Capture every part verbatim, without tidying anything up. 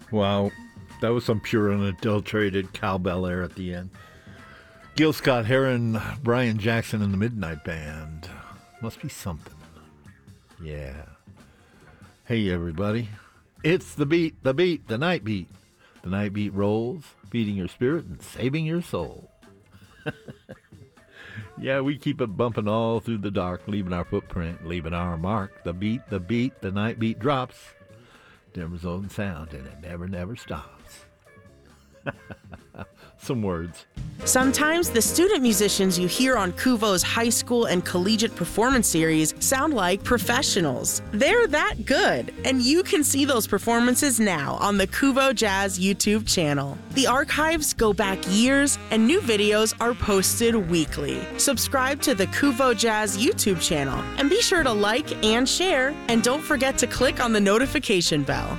Wow, that was some pure unadulterated cowbell there at the end. Gil Scott-Heron, Brian Jackson and the Midnight Band. Must be something. Yeah. Hey, everybody. It's the beat, the beat, the night beat. The night beat rolls, feeding your spirit and saving your soul. Yeah, we keep it bumping all through the dark, leaving our footprint, leaving our mark. The beat, the beat, the night beat drops. Denver's own sound, and it never, never stops. Some words. Sometimes the student musicians you hear on Kuvo's high school and collegiate performance series sound like professionals. They're that good, and you can see those performances now on the Kuvo Jazz YouTube channel. The archives go back years, and new videos are posted weekly. Subscribe to the Kuvo Jazz YouTube channel, and be sure to like and share, and don't forget to click on the notification bell.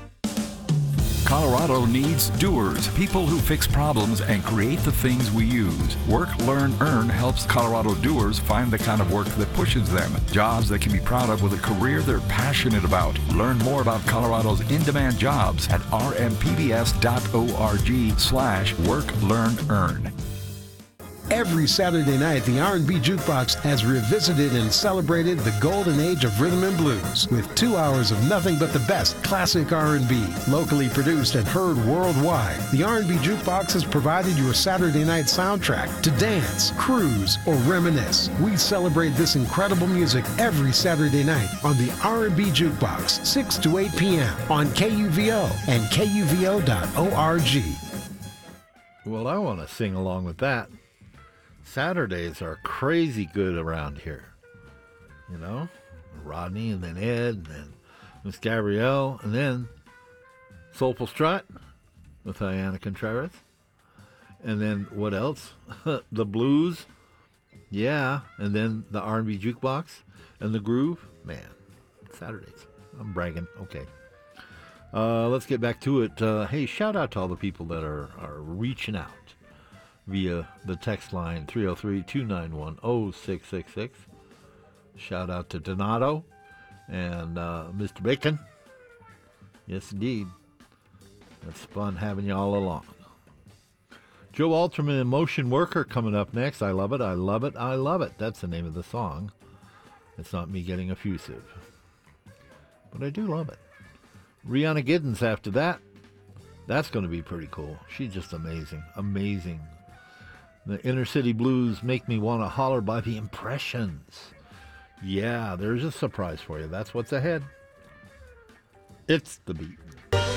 Colorado needs doers, people who fix problems and create the things we use. Work, Learn, Earn helps Colorado doers find the kind of work that pushes them. Jobs they can be proud of with a career they're passionate about. Learn more about Colorado's in-demand jobs at r m p b s dot org slash work, learn, earn. Every Saturday night, the R and B Jukebox has revisited and celebrated the golden age of rhythm and blues with two hours of nothing but the best classic R and B, locally produced and heard worldwide. The R and B Jukebox has provided your Saturday night soundtrack to dance, cruise, or reminisce. We celebrate this incredible music every Saturday night on the R and B Jukebox, six to eight p.m. on K U V O and K U V O dot org. Well, I want to sing along with that. Saturdays are crazy good around here. You know? Rodney, and then Ed, and then Miss Gabrielle, and then Soulful Strut with Diana Contreras. And then what else? The blues. Yeah. And then the R and B Jukebox and the groove. Man, Saturdays. I'm bragging. Okay. Uh, let's get back to it. Uh, hey, shout out to all the people that are, are reaching out via the text line three oh three, two nine one, oh six six six. Shout out to Donato and uh, Mister Bacon. Yes, indeed. It's fun having you all along. Joe Alterman and Motion Worker coming up next. I love it, I love it, I love it. That's the name of the song. It's not me getting effusive. But I do love it. Rihanna Giddens after that. That's going to be pretty cool. She's just amazing, amazing. The Inner City Blues Make Me Want to Holler by the Impressions. Yeah, there's a surprise for you. That's what's ahead. It's the beat.